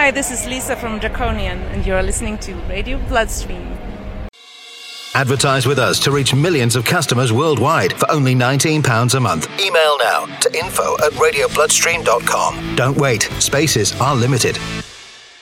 Hi, this is Lisa from Draconian, and you're listening to Radio Bloodstream. Advertise with us to reach millions of customers worldwide for only £19 a month. Email now to info@radiobloodstream.com. Don't wait. Spaces are limited.